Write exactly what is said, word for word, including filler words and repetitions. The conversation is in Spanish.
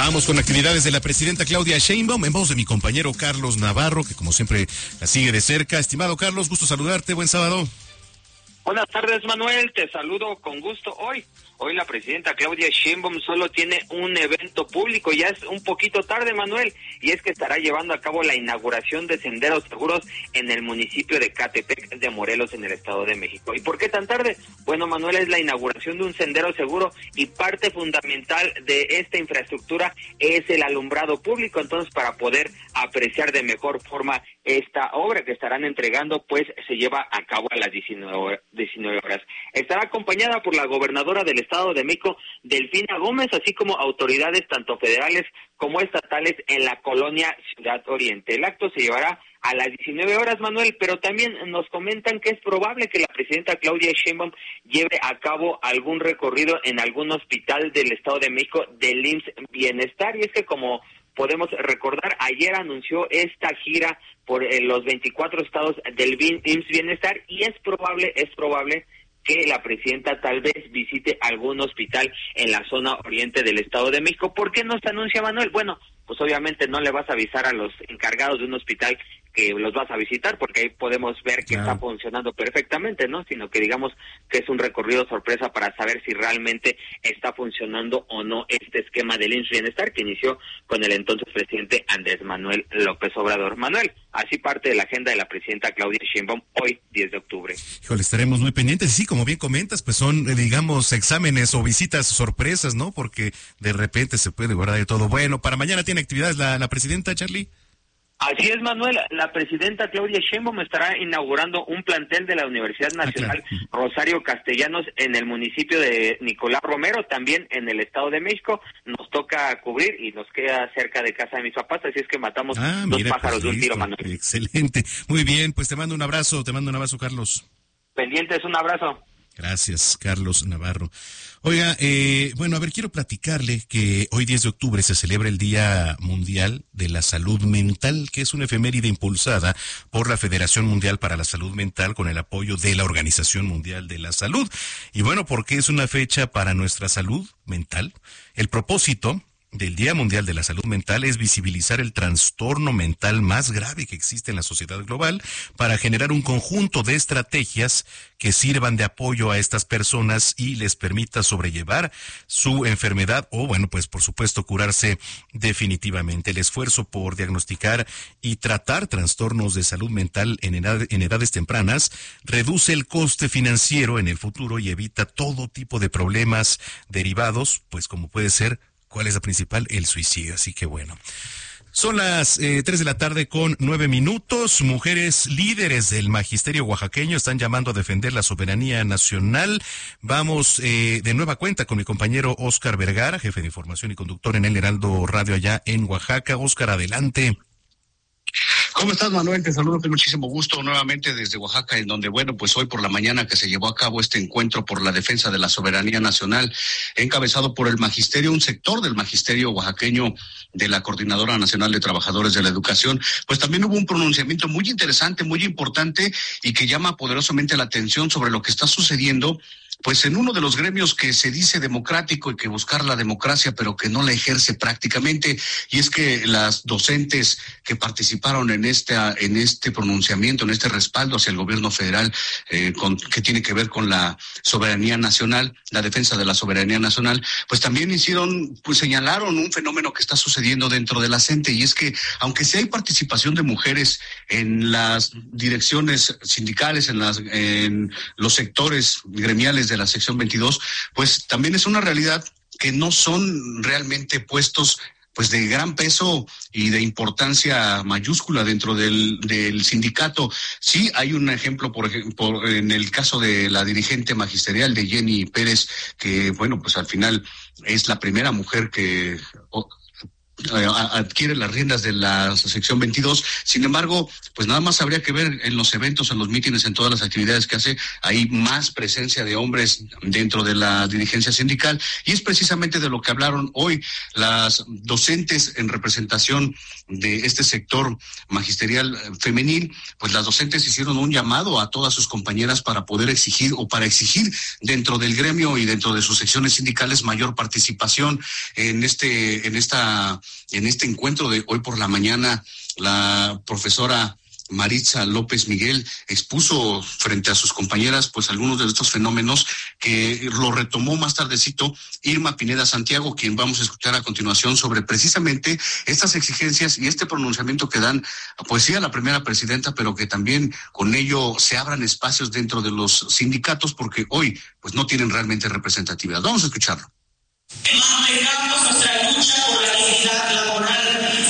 Vamos con actividades de la presidenta Claudia Sheinbaum en voz de mi compañero Carlos Navarro, que como siempre la sigue de cerca. Estimado Carlos, gusto saludarte, buen sábado. Buenas tardes, Manuel, te saludo con gusto hoy. Hoy la presidenta Claudia Sheinbaum solo tiene un evento público, ya es un poquito tarde, Manuel, y es que estará llevando a cabo la inauguración de senderos seguros en el municipio de Catepec de Morelos, en el Estado de México. ¿Y por qué tan tarde? Bueno, Manuel, es la inauguración de un sendero seguro y parte fundamental de esta infraestructura es el alumbrado público. Entonces, para poder apreciar de mejor forma esta obra que estarán entregando, pues se lleva a cabo a las diecinueve horas. Estará acompañada por la gobernadora del Estado de México, Delfina Gómez, así como autoridades tanto federales como estatales en la colonia Ciudad Oriente. El acto se llevará a las diecinueve horas, Manuel, pero también nos comentan que es probable que la presidenta Claudia Sheinbaum lleve a cabo algún recorrido en algún hospital del Estado de México del I M S S Bienestar, y es que como podemos recordar, ayer anunció esta gira por eh, los veinticuatro estados del I M S S Bienestar, y es probable, es probable que la presidenta tal vez visite algún hospital en la zona oriente del Estado de México. ¿Por qué no se anuncia, Manuel? Bueno, pues obviamente no le vas a avisar a los encargados de un hospital que los vas a visitar, porque ahí podemos ver que claro, está funcionando perfectamente, ¿no? Sino que digamos que es un recorrido sorpresa para saber si realmente está funcionando o no este esquema del I M S S Bienestar que inició con el entonces presidente Andrés Manuel López Obrador. Manuel, así parte de la agenda de la presidenta Claudia Sheinbaum hoy, diez de octubre. Híjole, estaremos muy pendientes. Sí, como bien comentas, pues son, digamos, exámenes o visitas sorpresas, ¿no? Porque de repente se puede guardar de todo. Bueno, para mañana tiene actividades la, la presidenta, Charlie. Así es, Manuel, la presidenta Claudia Sheinbaum estará inaugurando un plantel de la Universidad Nacional ah, claro. Rosario Castellanos en el municipio de Nicolás Romero, también en el Estado de México. Nos toca cubrir y nos queda cerca de casa de mis papás, así es que matamos ah, dos mira, pájaros pues, de un tiro, Manuel. Excelente, muy bien, pues te mando un abrazo, te mando un abrazo, Carlos. Pendientes, un abrazo. Gracias, Carlos Navarro. Oiga, eh, bueno, a ver, quiero platicarle que hoy diez de octubre se celebra el Día Mundial de la Salud Mental, que es una efeméride impulsada por la Federación Mundial para la Salud Mental con el apoyo de la Organización Mundial de la Salud. Y bueno, ¿por qué es una fecha para nuestra salud mental? El propósito del Día Mundial de la Salud Mental es visibilizar el trastorno mental más grave que existe en la sociedad global para generar un conjunto de estrategias que sirvan de apoyo a estas personas y les permita sobrellevar su enfermedad o, bueno, pues por supuesto curarse definitivamente. El esfuerzo por diagnosticar y tratar trastornos de salud mental en, edad, en edades tempranas reduce el coste financiero en el futuro y evita todo tipo de problemas derivados, pues como puede ser, ¿cuál es la principal? El suicidio. Así que bueno. Son las eh, tres de la tarde con nueve minutos. Mujeres líderes del magisterio oaxaqueño están llamando a defender la soberanía nacional. Vamos eh, de nueva cuenta con mi compañero Óscar Vergara, jefe de información y conductor en el Heraldo Radio allá en Oaxaca. Óscar, adelante. ¿Cómo estás, Manuel? Te saludo con muchísimo gusto nuevamente desde Oaxaca, en donde, bueno, pues hoy por la mañana que se llevó a cabo este encuentro por la defensa de la soberanía nacional, encabezado por el magisterio, un sector del magisterio oaxaqueño de la Coordinadora Nacional de Trabajadores de la Educación, pues también hubo un pronunciamiento muy interesante, muy importante y que llama poderosamente la atención sobre lo que está sucediendo pues en uno de los gremios que se dice democrático y que buscar la democracia, pero que no la ejerce prácticamente, y es que las docentes que participaron en esta, en este pronunciamiento, en este respaldo hacia el gobierno federal, eh, con, que tiene que ver con la soberanía nacional, la defensa de la soberanía nacional, pues también hicieron, pues señalaron un fenómeno que está sucediendo dentro de la CENTE, y es que aunque sí hay participación de mujeres en las direcciones sindicales, en las, en los sectores gremiales de la sección veintidós, pues también es una realidad que no son realmente puestos pues de gran peso y de importancia mayúscula dentro del, del sindicato. Sí hay un ejemplo, por ejemplo, en el caso de la dirigente magisterial de Jenny Pérez, que bueno, pues al final es la primera mujer que adquiere las riendas de la sección veintidós. Sin embargo, pues nada más habría que ver en los eventos, en los mítines, en todas las actividades que hace, hay más presencia de hombres dentro de la dirigencia sindical, y es precisamente de lo que hablaron hoy las docentes en representación de este sector magisterial femenil. Pues las docentes hicieron un llamado a todas sus compañeras para poder exigir o para exigir dentro del gremio y dentro de sus secciones sindicales mayor participación en este en esta en este encuentro de hoy por la mañana. La profesora Maritza López Miguel expuso frente a sus compañeras pues algunos de estos fenómenos, que lo retomó más tardecito Irma Pineda Santiago, quien vamos a escuchar a continuación, sobre precisamente estas exigencias y este pronunciamiento que dan, pues sí, a la primera presidenta, pero que también con ello se abran espacios dentro de los sindicatos, porque hoy pues no tienen realmente representatividad. Vamos a escucharlo. Mantengamos nuestra lucha por la dignidad, la